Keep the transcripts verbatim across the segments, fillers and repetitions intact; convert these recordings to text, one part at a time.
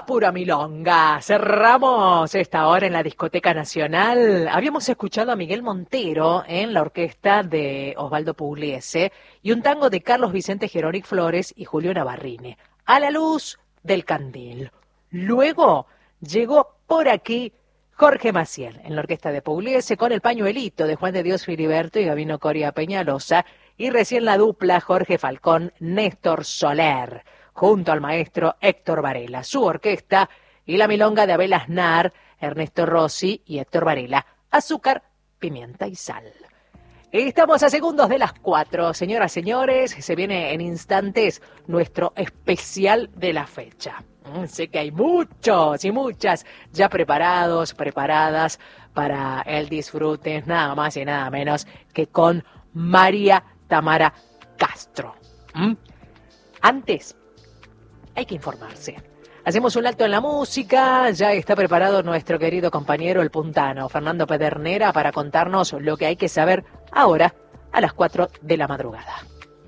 pura milonga. Cerramos esta hora en la Discoteca Nacional. Habíamos escuchado a Miguel Montero en la orquesta de Osvaldo Pugliese y un tango de Carlos Vicente Gerónic Flores y Julio Navarrini, A la luz del candil. Luego llegó por aquí Jorge Maciel en la orquesta de Pugliese con El pañuelito de Juan de Dios Filiberto y Gabino Coria Peñalosa, y recién la dupla Jorge Falcón, Néstor Soler, junto al maestro Héctor Varela, su orquesta, y la milonga de Abel Aznar, Ernesto Rossi y Héctor Varela, azúcar, pimienta y sal. Estamos a segundos de las cuatro, señoras, señores, se viene en instantes nuestro especial de la fecha. Sé que hay muchos y muchas ya preparados, preparadas para el disfrute, nada más y nada menos que con María Tamara Castro. ¿Mm? Antes, hay que informarse. Hacemos un alto en la música, ya está preparado nuestro querido compañero el puntano, Fernando Pedernera, para contarnos lo que hay que saber ahora a las cuatro de la madrugada.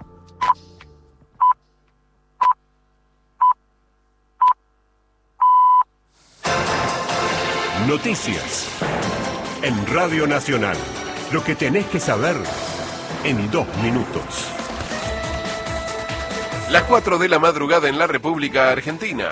Noticias en Radio Nacional. Lo que tenés que saber en dos minutos. Las cuatro de la madrugada en la República Argentina.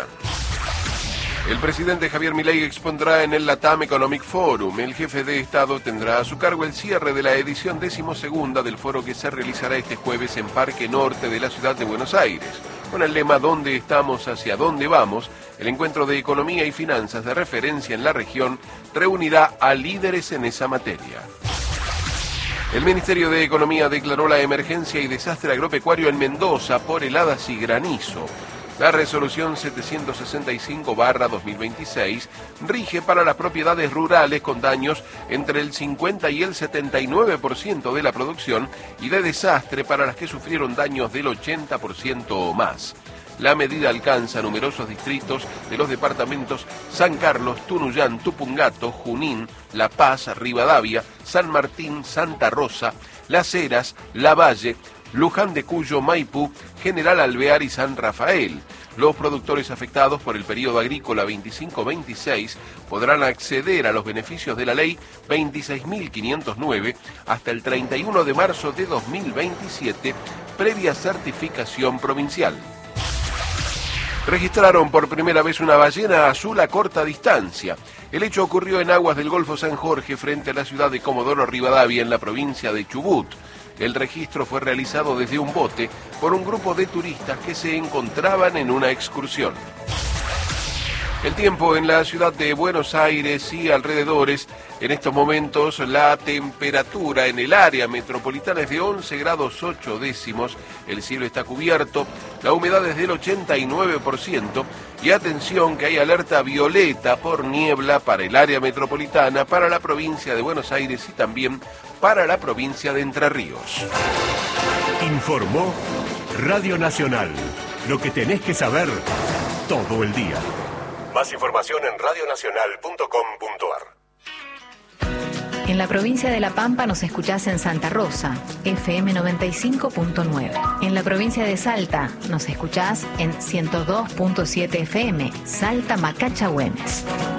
El presidente Javier Milei expondrá en el LATAM Economic Forum. El jefe de Estado tendrá a su cargo el cierre de la edición decimosegunda del foro que se realizará este jueves en Parque Norte de la ciudad de Buenos Aires. Con el lema ¿Dónde estamos? ¿Hacia dónde vamos?, el encuentro de economía y finanzas de referencia en la región reunirá a líderes en esa materia. El Ministerio de Economía declaró la emergencia y desastre agropecuario en Mendoza por heladas y granizo. La resolución setecientos sesenta y cinco barra dos mil veintiséis rige para las propiedades rurales con daños entre el cincuenta y el setenta y nueve por ciento de la producción y de desastre para las que sufrieron daños del ochenta por ciento o más. La medida alcanza numerosos distritos de los departamentos San Carlos, Tunuyán, Tupungato, Junín, La Paz, Rivadavia, San Martín, Santa Rosa, Las Heras, Lavalle, Luján de Cuyo, Maipú, General Alvear y San Rafael. Los productores afectados por el periodo agrícola veinticinco veintiséis podrán acceder a los beneficios de la ley veintiséis mil quinientos nueve hasta el treinta y uno de marzo de dos mil veintisiete, previa certificación provincial. Registraron por primera vez una ballena azul a corta distancia. El hecho ocurrió en aguas del Golfo San Jorge frente a la ciudad de Comodoro Rivadavia en la provincia de Chubut. El registro fue realizado desde un bote por un grupo de turistas que se encontraban en una excursión. El tiempo en la ciudad de Buenos Aires y alrededores. En estos momentos la temperatura en el área metropolitana es de once grados ocho décimos, el cielo está cubierto, la humedad es del ochenta y nueve por ciento y atención que hay alerta violeta por niebla para el área metropolitana, para la provincia de Buenos Aires y también para la provincia de Entre Ríos. Informó Radio Nacional. Lo que tenés que saber todo el día. Más información en radio nacional punto com punto a r. En la provincia de La Pampa nos escuchás en Santa Rosa, F M noventa y cinco punto nueve. En la provincia de Salta nos escuchás en ciento dos punto siete F M, Salta Macacha Güemes.